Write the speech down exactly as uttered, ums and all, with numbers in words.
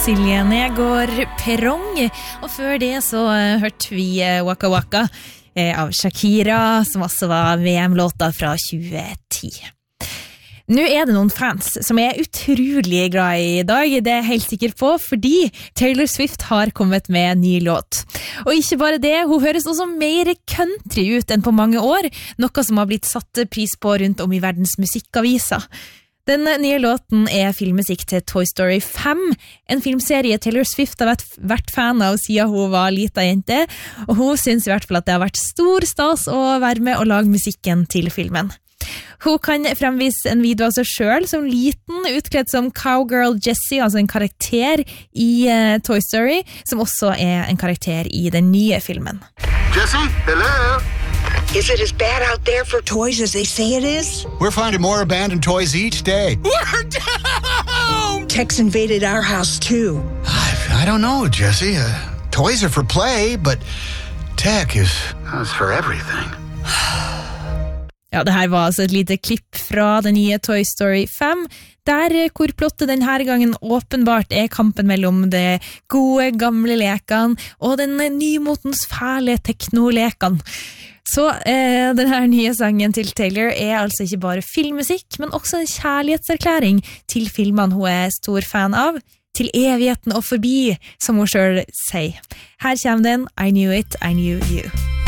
Silje Negård Perrong, og før det så hørte vi Waka Waka av Shakira, som også var V M-låta fra tjue ti. Nå er det noen fans som er utrolig glad i dag, det er jeg helt sikker på, fordi Taylor Swift har kommet med en ny låt. Og ikke bare det, hun høres også mer country ut enn på mange år, noe som har blitt satt pris på rundt om i verdens musikkaviser. Den nye låten er filmmusikk til Toy Story fem, en filmserie Taylor Swift har vært, vært fan av siden hun var lita jente, og hun synes i hvert fall at det har vært stor stas å være med og lage musikken til filmen. Hun kan fremvise en video av seg selv som liten, utkledd som Cowgirl Jessie, altså en karakter i uh, Toy Story, som også er en karakter i den nye filmen. Jessie, hello? Is it as bad out there for toys as they say it is? We're finding more abandoned toys each day. We're down! Tex invaded our house too. I, I don't know, Jessie. Uh, toys are for play, but tech is, is for everything. Ja, det her var altså et lite klipp fra den nye Toy Story fem, der hvor plottet denne gangen åpenbart er kampen mellom det gode, gamle lekene og den nymotens fæle teknolekene. Så eh, denne nye sangen til Taylor er altså ikke bare filmmusikk, men også en kjærlighetserklæring til filmene hun er stor fan av, til evigheten og forbi, som hun selv sier. Her kommer den, I Knew It, I Knew You.